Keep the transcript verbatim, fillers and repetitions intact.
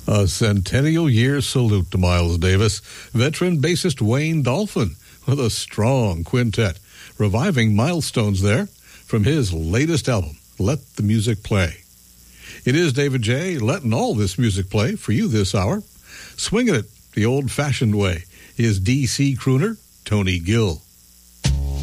A centennial year salute to Miles Davis, veteran bassist Wayne Dolphin with a strong quintet, reviving milestones there from his latest album, Let the Music Play. It is David J. letting all this music play for you this hour. Swinging it the old-fashioned way is D C crooner Tony Gill.